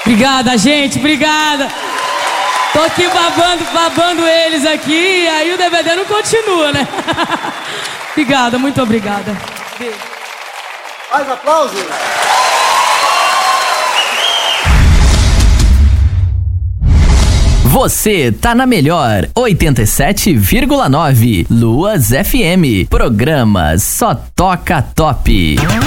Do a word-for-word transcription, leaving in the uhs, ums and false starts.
Obrigada, gente, obrigada. Tô aqui babando, babando eles aqui, e aí o D V D não continua, né? Obrigada, muito obrigada. Beijo. Mais aplausos. Você tá na melhor oitenta e sete vírgula nove Luas F M. Programa Só Toca Top.